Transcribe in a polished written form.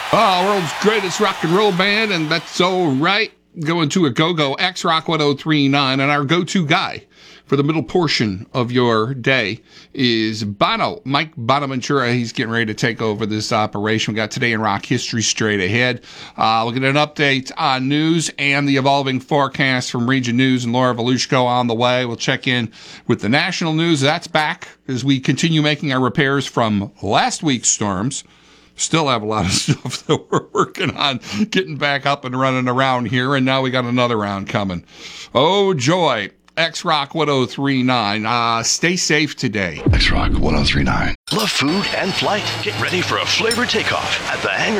World's greatest rock and roll band, and that's all right. Going to a go-go, X-Rock 1039, and our go-to guy for the middle portion of your day is Bono, Mike Bonaventura. He's getting ready to take over this operation. We got Today in Rock History straight ahead. We'll get an update on news and the evolving forecast from Region News and Laura Volushko on the way. We'll check in with the national news. That's back as we continue making our repairs from last week's storms. Still have a lot of stuff that we're working on getting back up and running around here, and now we got another round coming. Oh, joy. X-Rock 1039. Stay safe today. X-Rock 1039. Love food and flight? Get ready for a flavor takeoff at the Hangar